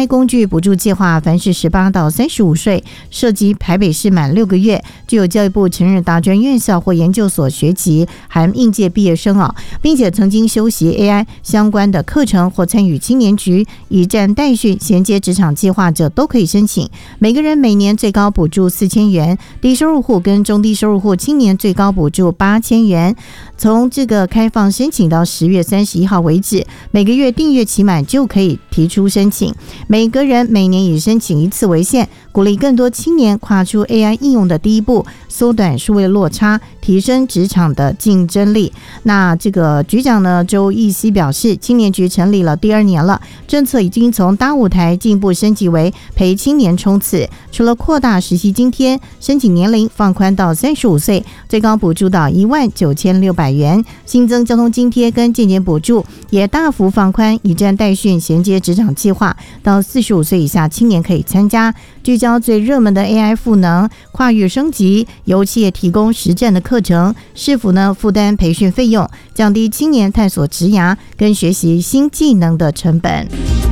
AI 工具补助计划，凡是18到35岁，涉及台北市满6个月，具有教育部承认大专院校或研究所学籍含应届毕业生并且曾经修习 AI 相关的课程或参与青年局以战代训衔接职场计划者都可以申请，每个人每年最高补助4000元，低收入户跟中低收入户青年最高补助8000元。从这个开放申请到10月31号为止，每个月订阅期满就可以提出申请，每个人每年以申请1次为限，鼓励更多青年跨出 AI 应用的第一步，缩短数位落差，提升职场的竞争力。那这个局长呢，周奕希表示，青年局成立了第2年了，政策已经从大舞台进一步升级为陪青年冲刺，除了扩大实习津贴，申请年龄放宽到35岁，最高补助到19600元，新增交通津贴跟健检补助，也大幅放宽以战代训衔接职场计划，到45岁以下青年可以参加，聚焦最热门的 AI 赋能，跨域升级，由企业提供实战的课程，是否呢负担培训费用，降低青年探索职涯跟学习新技能的成本。